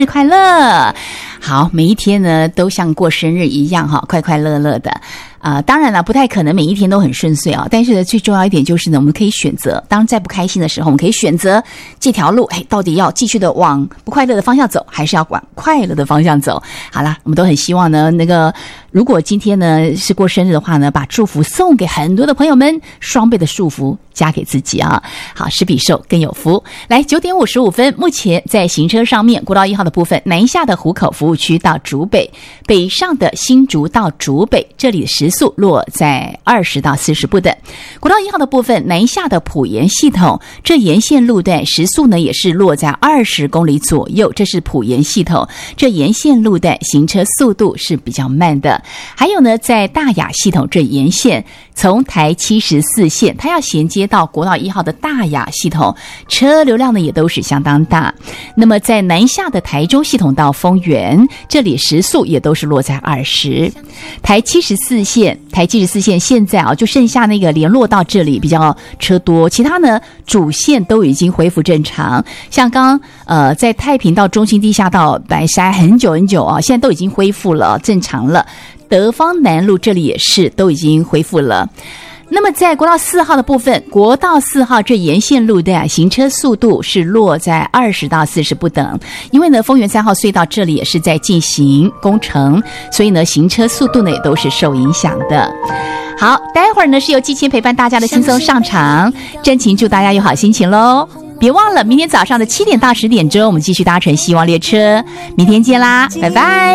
日快乐！好，每一天呢都像过生日一样哈，快快乐乐的。当然了，不太可能每一天都很顺遂啊。但是呢，最重要一点就是呢，我们可以选择。当在不开心的时候，我们可以选择这条路，到底要继续的往不快乐的方向走，还是要往快乐的方向走？好啦，我们都很希望呢，如果今天呢是过生日的话呢，把祝福送给很多的朋友们，双倍的祝福加给自己啊。好，施比受更有福。来，9点55分，目前在行车上面，国道1号的部分，南下的湖口服务区到竹北，北上的新竹到竹北，这里的时速落在20到40不等。国道1号的部分，南下的埔盐系统，这沿线路段时速呢也是落在20公里左右，这是埔盐系统，这沿线路段行车速度是比较慢的。还有呢，在大雅系统这沿线，从台74线，它要衔接到国道1号的大雅系统，车流量呢也都是相当大。那么在南下的台中系统到丰原，这里时速也都是落在20。台74线现在就剩下那个联络道这里比较车多，其他呢主线都已经恢复正常。像刚在太平到中心地下道白沙很久现在都已经恢复了正常了。德芳南路这里也是都已经恢复了。那么在国道4号的部分，国道4号这沿线路段行车速度是落在20到40不等，因为呢丰原3号隧道这里也是在进行工程，所以呢行车速度呢也都是受影响的。好，待会儿呢是由季谦陪伴大家的轻松上场，真情祝大家有好心情咯。别忘了明天早上的7点到10点钟，我们继续搭乘希望列车，明天见啦，拜拜。